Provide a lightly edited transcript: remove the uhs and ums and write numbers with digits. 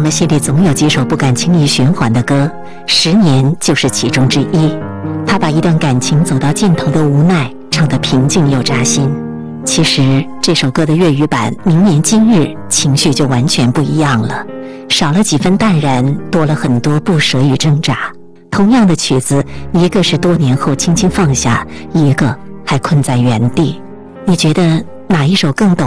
的戏里总有几首不敢轻易循环的歌，《10年》就是其中之一。他把一段感情走到尽头的无奈唱得平静又扎心。其实这首歌的粤语版《明年今日》情绪就完全不一样了，少了几分淡然，多了很多不舍与挣扎。同样的曲子，一个是多年后轻轻放下，一个还困在原地。你觉得哪一首更懂